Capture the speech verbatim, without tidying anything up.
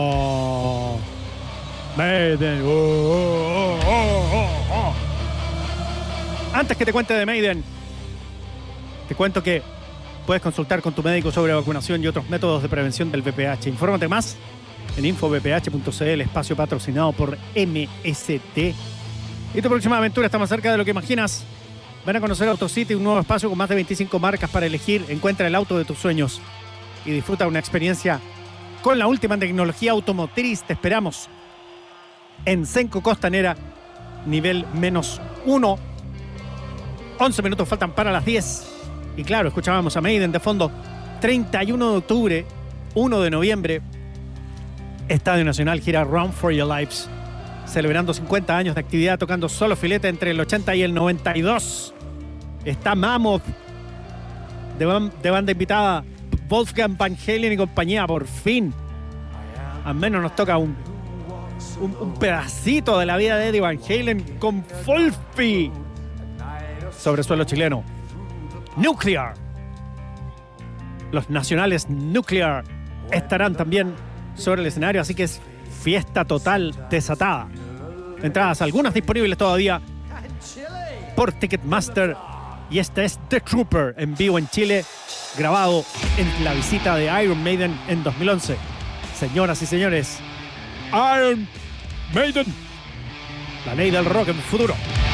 Oh, Maiden. Oh, oh, oh, oh, oh. Antes que te cuente de Maiden, te cuento que puedes consultar con tu médico sobre vacunación y otros métodos de prevención del V P H. Infórmate más en info v p h punto c l, espacio patrocinado por M S T. Y tu próxima aventura está más cerca de lo que imaginas. Ven a conocer AutoCity, un nuevo espacio con más de veinticinco marcas para elegir. Encuentra el auto de tus sueños y disfruta una experiencia con la última tecnología automotriz. Te esperamos en Senco Costanera, nivel menos uno. once minutos faltan para las diez. Y claro, escuchábamos a Maiden de fondo. treinta y uno de octubre, uno de noviembre, Estadio Nacional gira Run for Your Lives, celebrando cincuenta años de actividad, tocando solo filete entre el ochenta y el noventa y dos. Está Mammoth, de, ban- de banda invitada, Wolfgang Van Halen y compañía, por fin. Al menos nos toca un, un, un pedacito de la vida de Eddie Van Halen con Wolfie sobre suelo chileno. Nuclear. Los nacionales Nuclear estarán también sobre el escenario, así que es fiesta total desatada. Entradas algunas disponibles todavía por Ticketmaster. Y este es The Trooper en vivo en Chile, grabado en la visita de Iron Maiden en dos mil once. Señoras y señores, Iron Maiden, la ley del rock en el futuro.